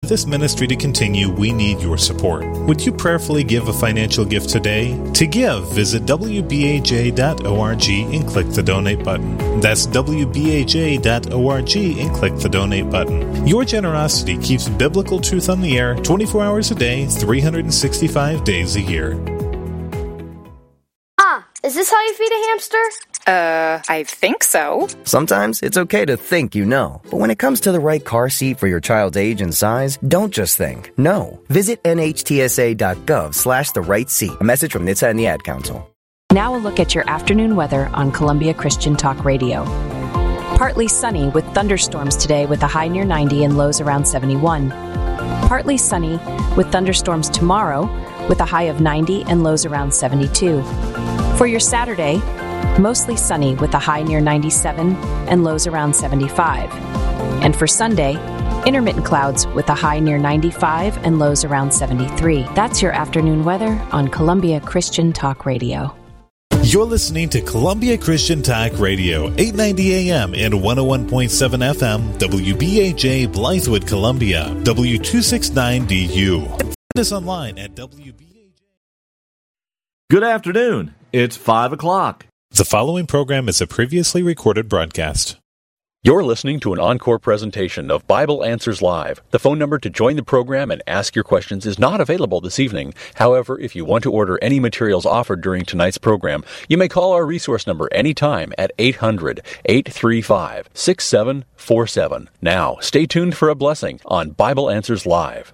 this ministry to continue, we need your support. Would you prayerfully give a financial gift today? To give, visit wbaj.org and click the donate button. That's wbaj.org and click the donate button. Your generosity keeps biblical truth on the air 24 hours a day, 365 days a year. Is this how you feed a hamster? I think so. Sometimes it's okay to think you know. But when it comes to the right car seat for your child's age and size, don't just think. No. Visit nhtsa.gov/the-right seat. A message from NHTSA and the Ad Council. Now a look at your afternoon weather on Columbia Christian Talk Radio. Partly sunny with thunderstorms today with a high near 90 and lows around 71. Partly sunny with thunderstorms tomorrow with a high of 90 and lows around 72. For your Saturday, mostly sunny with a high near 97 and lows around 75. And for Sunday, intermittent clouds with a high near 95 and lows around 73. That's your afternoon weather on Columbia Christian Talk Radio. You're listening to Columbia Christian Talk Radio, 890 AM and 101.7 FM, WBAJ Blythewood, Columbia, W269DU. Find us online at WBAJ. Good afternoon. It's 5 o'clock. The following program is a previously recorded broadcast. You're listening to an encore presentation of Bible Answers Live. The phone number to join the program and ask your questions is not available this evening. However, if you want to order any materials offered during tonight's program, you may call our resource number anytime at 800-835-6747. Now, stay tuned for a blessing on Bible Answers Live.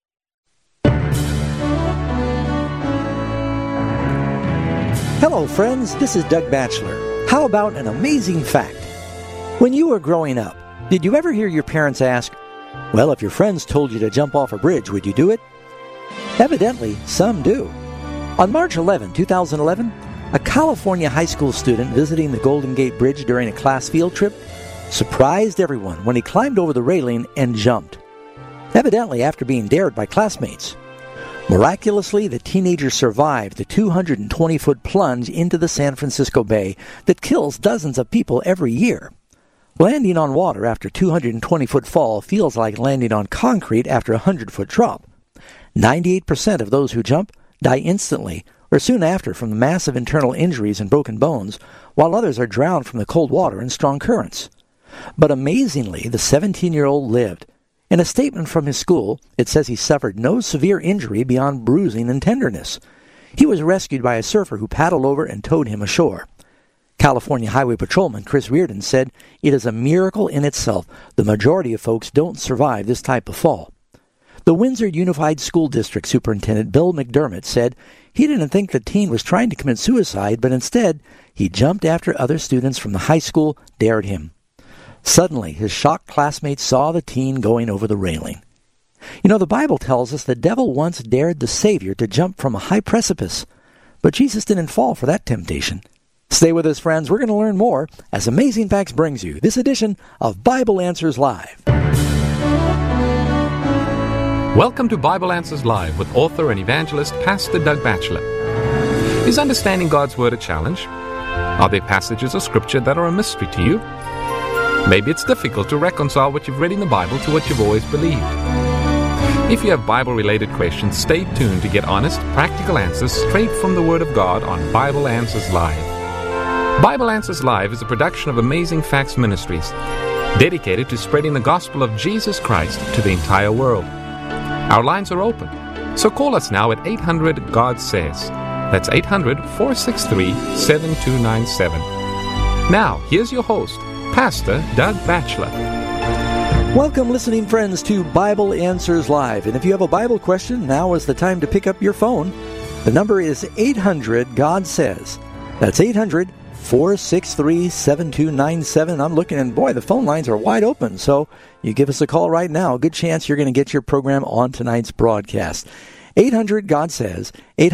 Hello, friends. This is Doug Batchelor. How about an amazing fact? When you were growing up, did you ever hear your parents ask, well, if your friends told you to jump off a bridge, would you do it? Evidently, some do. On March 11, 2011, a California high school student visiting the Golden Gate Bridge during a class field trip surprised everyone when he climbed over the railing and jumped. Evidently, after being dared by classmates. Miraculously, the teenager survived the 220-foot plunge into the San Francisco Bay that kills dozens of people every year. Landing on water after a 220-foot fall feels like landing on concrete after a 100-foot drop. 98% of those who jump die instantly or soon after from the massive internal injuries and broken bones, while others are drowned from the cold water and strong currents. But amazingly, the 17-year-old lived. In a statement from his school, it says he suffered no severe injury beyond bruising and tenderness. He was rescued by a surfer who paddled over and towed him ashore. California Highway Patrolman Chris Reardon said, "It is a miracle in itself. The majority of folks don't survive this type of fall." The Windsor Unified School District Superintendent Bill McDermott said he didn't think the teen was trying to commit suicide, but instead he jumped after other students from the high school dared him. Suddenly, his shocked classmates saw the teen going over the railing. You know, the Bible tells us the devil once dared the Savior to jump from a high precipice, but Jesus didn't fall for that temptation. Stay with us, friends. We're going to learn more as Amazing Facts brings you this edition of Bible Answers Live. Welcome to Bible Answers Live with author and evangelist Pastor Doug Batchelor. Is understanding God's Word a challenge? Are there passages of Scripture that are a mystery to you? Maybe it's difficult to reconcile what you've read in the Bible to what you've always believed. If you have Bible-related questions, stay tuned to get honest, practical answers straight from the Word of God on Bible Answers Live. Bible Answers Live is a production of Amazing Facts Ministries, dedicated to spreading the gospel of Jesus Christ to the entire world. Our lines are open, so call us now at 800-GOD-SAYS. That's 800-463-7297. Now, here's your host, Pastor Doug Batchelor. Welcome, listening friends, to Bible Answers Live. And if you have a Bible question, now is the time to pick up your phone. The number is 800-GOD-SAYS. That's 800-463-7297. I'm looking, and boy, the phone lines are wide open. So you give us a call right now. Good chance you're going to get your program on tonight's broadcast. 800-GOD-SAYS.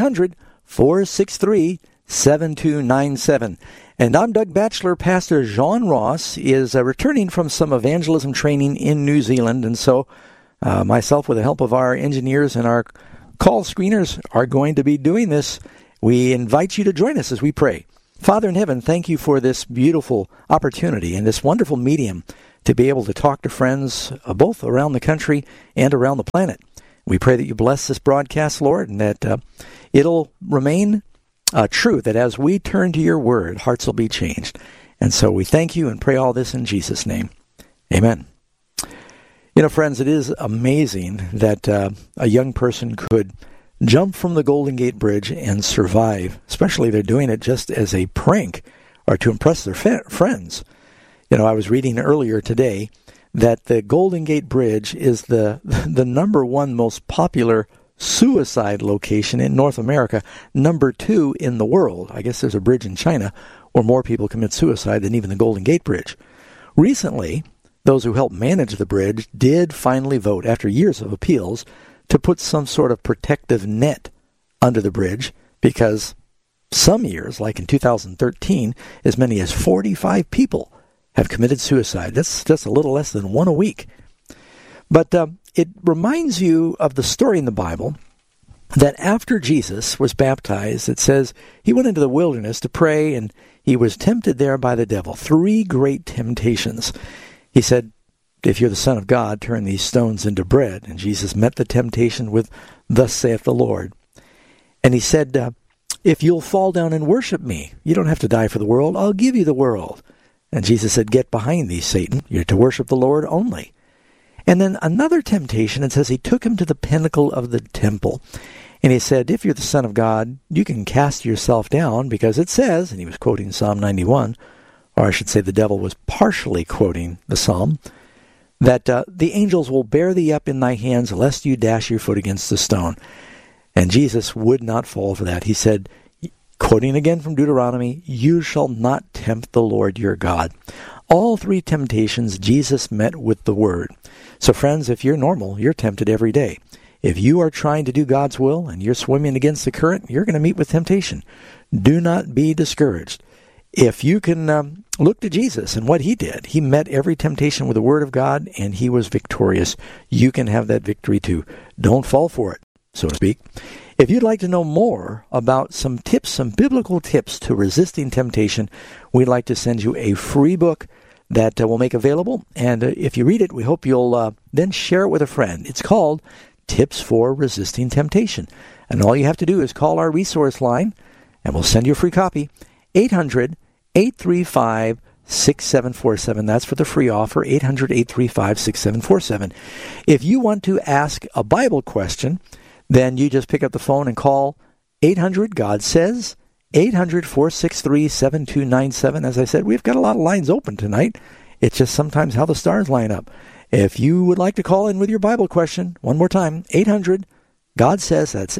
800-463-7297. And I'm Doug Batchelor. Pastor John Ross is returning from some evangelism training in New Zealand. And so myself, with the help of our engineers and our call screeners, are going to be doing this. We invite you to join us as we pray. Father in heaven, thank you for this beautiful opportunity and this wonderful medium to be able to talk to friends both around the country and around the planet. We pray that you bless this broadcast, Lord, and that it'll remain true, that as we turn to your word, hearts will be changed. And so we thank you and pray all this in Jesus' name. Amen. You know, friends, it is amazing that a young person could jump from the Golden Gate Bridge and survive, especially if they're doing it just as a prank or to impress their friends. You know, I was reading earlier today that the Golden Gate Bridge is the number one most popular suicide location in North America, number 2 in the world. I guess there's a bridge in China where more people commit suicide than even the Golden Gate Bridge. Recently, those who helped manage the bridge did finally vote, after years of appeals, to put some sort of protective net under the bridge, because some years, like in 2013, as many as 45 people have committed suicide. That's just a little less than 1 a week. But it reminds you of the story in the Bible that after Jesus was baptized, it says he went into the wilderness to pray, and he was tempted there by the devil. 3 great temptations. He said, if you're the Son of God, turn these stones into bread. And Jesus met the temptation with, thus saith the Lord. And he said, if you'll fall down and worship me, you don't have to die for the world, I'll give you the world. And Jesus said, get behind thee, Satan. You're to worship the Lord only. And then another temptation, it says he took him to the pinnacle of the temple. And he said, if you're the Son of God, you can cast yourself down, because it says, and he was quoting Psalm 91, or I should say the devil was partially quoting the psalm, that the angels will bear thee up in thy hands, lest you dash your foot against a stone. And Jesus would not fall for that. He said, quoting again from Deuteronomy, you shall not tempt the Lord your God. All 3 temptations Jesus met with the word. So friends, if you're normal, you're tempted every day. If you are trying to do God's will and you're swimming against the current, you're going to meet with temptation. Do not be discouraged. If you can look to Jesus and what he did, he met every temptation with the word of God, and he was victorious. You can have that victory too. Don't fall for it, so to speak. If you'd like to know more about some tips, some biblical tips to resisting temptation, we'd like to send you a free book that we'll make available. And if you read it, we hope you'll then share it with a friend. It's called Tips for Resisting Temptation. And all you have to do is call our resource line, and we'll send you a free copy. 800-835-6747. That's for the free offer, 800-835-6747. If you want to ask a Bible question, then you just pick up the phone and call 800-GOD-SAYS, 800-463-7297. As I said, we've got a lot of lines open tonight. It's just sometimes how the stars line up. If you would like to call in with your Bible question, one more time, 800-GOD-SAYS. That's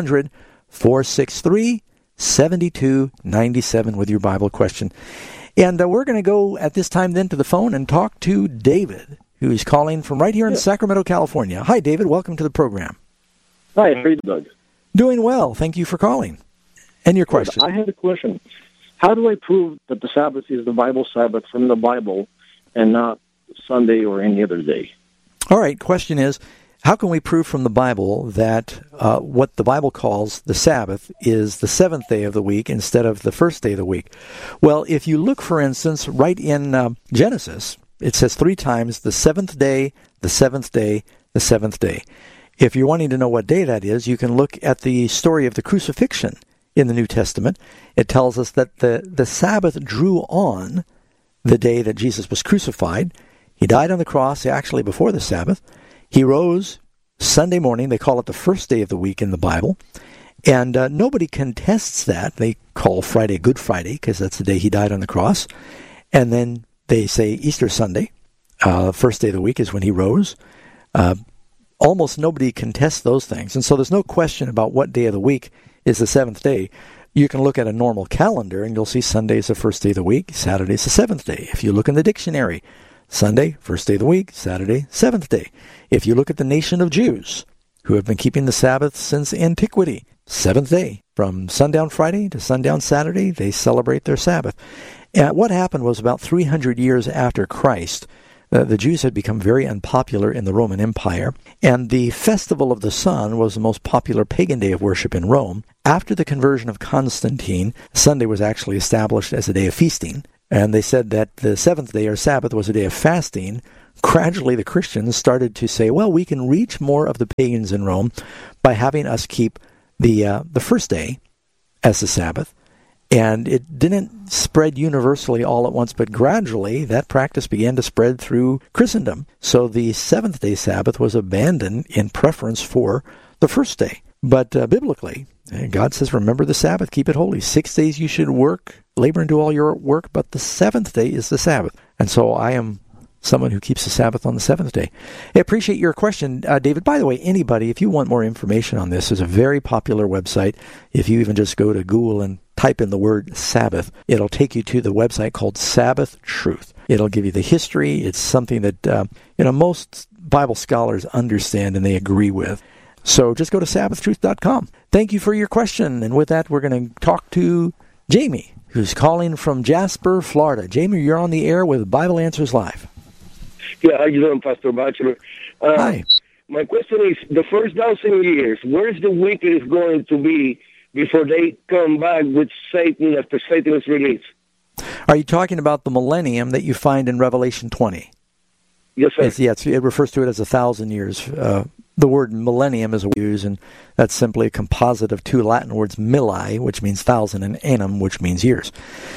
800-463-7297 with your Bible question. And we're going to go at this time then to the phone and talk to David, who is calling from right here in Sacramento, California. Hi, David. Welcome to the program. Hi, how are you, Doug? Doing well. Thank you for calling. And your question. I had a question. How do I prove that the Sabbath is the Bible Sabbath from the Bible and not Sunday or any other day? All right. Question is, how can we prove from the Bible that what the Bible calls the Sabbath is the 7th day of the week instead of the first day of the week? Well, if you look, for instance, right in Genesis, it says 3 times, the 7th day, the 7th day, the 7th day. If you're wanting to know what day that is, you can look at the story of the crucifixion in the New Testament. It tells us that the Sabbath drew on the day that Jesus was crucified. He died on the cross actually before the Sabbath. He rose Sunday morning. They call it the first day of the week in the Bible. And nobody contests that. They call Friday Good Friday because that's the day he died on the cross. And then they say Easter Sunday, first day of the week, is when he rose. Almost nobody contests those things. And so there's no question about what day of the week is the 7th day. You can look at a normal calendar and you'll see Sunday is the first day of the week, Saturday is the 7th day. If you look in the dictionary, Sunday, first day of the week, Saturday, 7th day. If you look at the nation of Jews, who have been keeping the Sabbath since antiquity, 7th day. From sundown Friday to sundown Saturday, they celebrate their Sabbath. And what happened was about 300 years after Christ, the Jews had become very unpopular in the Roman Empire, and the Festival of the Sun was the most popular pagan day of worship in Rome. After the conversion of Constantine, Sunday was actually established as a day of feasting. And they said that the seventh day, or Sabbath, was a day of fasting. Gradually, the Christians started to say, well, we can reach more of the pagans in Rome by having us keep the first day as the Sabbath. And it didn't spread universally all at once, but gradually that practice began to spread through Christendom. So the seventh-day Sabbath was abandoned in preference for the first day. But biblically, God says, remember the Sabbath, keep it holy. 6 days you should work, labor and do all your work, but the seventh day is the Sabbath. And so I am someone who keeps the Sabbath on the seventh day. I appreciate your question, David. By the way, anybody, if you want more information on this, there's a very popular website. If you even just go to Google and type in the word Sabbath, it'll take you to the website called Sabbath Truth. It'll give you the history. It's something that most Bible scholars understand and they agree with. So just go to sabbathtruth.com. Thank you for your question. And with that, we're going to talk to Jamie, who's calling from Jasper, Florida. Jamie, you're on the air with Bible Answers Live. Yeah, how you doing, Pastor Batchelor? Hi. My question is, the first 1,000 years, where's the wicked going to be before they come back with Satan after Satan is released? Are you talking about the millennium that you find in Revelation 20? Yes, sir. It refers to it as 1,000 years. The word millennium is used, and that's simply a composite of two Latin words, milli, which means 1,000, and annum, which means years.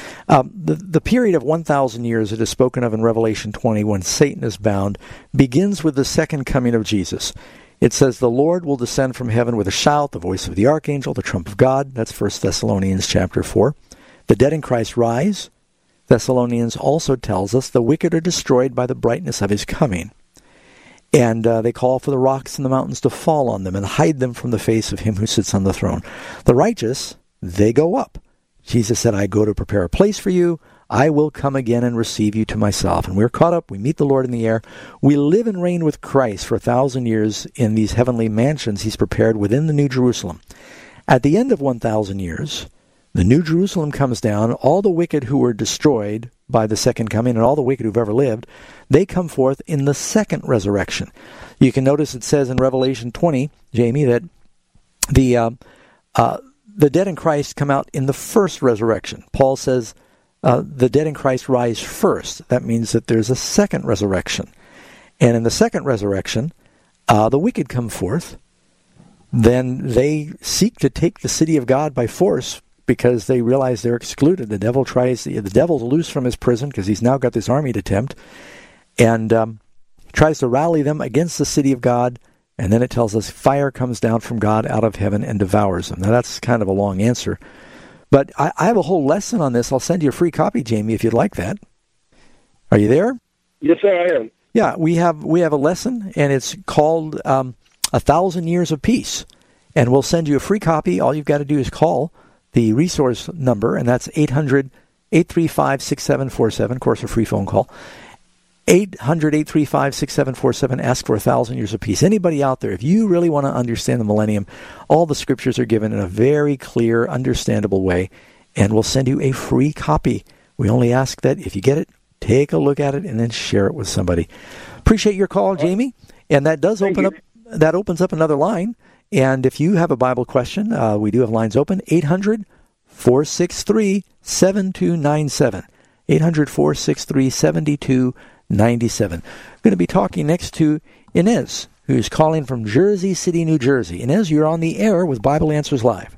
The period of 1,000 years that is spoken of in Revelation 20 when Satan is bound begins with the second coming of Jesus. It says, the Lord will descend from heaven with a shout, the voice of the archangel, the trump of God. That's 1 Thessalonians chapter 4. The dead in Christ rise. Thessalonians also tells us the wicked are destroyed by the brightness of his coming. And they call for the rocks and the mountains to fall on them and hide them from the face of him who sits on the throne. The righteous, they go up. Jesus said, I go to prepare a place for you. I will come again and receive you to myself. And we're caught up. We meet the Lord in the air. We live and reign with Christ for 1,000 years in these heavenly mansions he's prepared within the New Jerusalem. At the end of 1,000 years, the New Jerusalem comes down. All the wicked who were destroyed by the second coming and all the wicked who've ever lived, they come forth in the second resurrection. You can notice it says in Revelation 20, Jamie, that the dead in Christ come out in the first resurrection. Paul says the dead in Christ rise first. That means that there's a second resurrection. And in the second resurrection, the wicked come forth. Then they seek to take the city of God by force because they realize they're excluded. The devil's loose from his prison because he's now got this army to tempt. And tries to rally them against the city of God. And then it tells us fire comes down from God out of heaven and devours them. Now, that's kind of a long answer. But I have a whole lesson on this. I'll send you a free copy, Jamie, if you'd like that. Are you there? Yes, sir, I am. Yeah, we have a lesson, and it's called 1,000 Years of Peace. And we'll send you a free copy. All you've got to do is call the resource number, and that's 800-835-6747, of course, a free phone call. 800-835-6747, ask for 1,000 Years of Peace. Anybody out there, if you really want to understand the millennium, all the scriptures are given in a very clear, understandable way, and we'll send you a free copy. We only ask that if you get it, take a look at it and then share it with somebody. Appreciate your call, Jamie. And that does opens up another line. And if you have a Bible question, we do have lines open, 800-463-7297. 800-463-7297. I'm going to be talking next to Inez, who's calling from Jersey City, New Jersey. Inez, you're on the air with Bible Answers Live.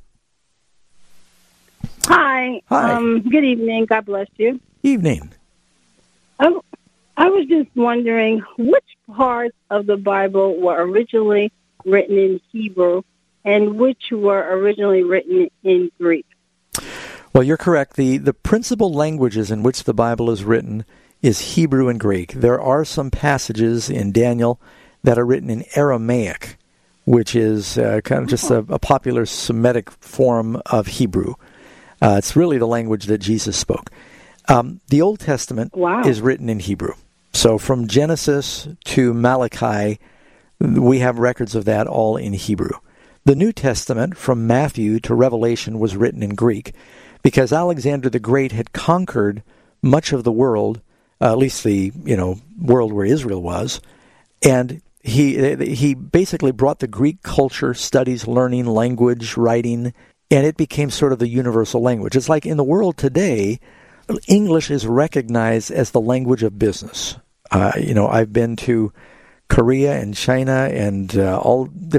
Hi. Good evening. God bless you. Evening. I was just wondering which parts of the Bible were originally written in Hebrew and which were originally written in Greek. Well, you're correct. The principal languages in which the Bible is written is Hebrew and Greek. There are some passages in Daniel that are written in Aramaic, which is kind of just a popular Semitic form of Hebrew. It's really the language that Jesus spoke. The Old Testament is written in Hebrew. So from Genesis to Malachi, we have records of that all in Hebrew. The New Testament, from Matthew to Revelation, was written in Greek because Alexander the Great had conquered much of the world, at least the world where Israel was, and he basically brought the Greek culture, studies, learning, language, writing, and it became sort of the universal language. It's like in the world today, English is recognized as the language of business. I've been to Korea and China and all different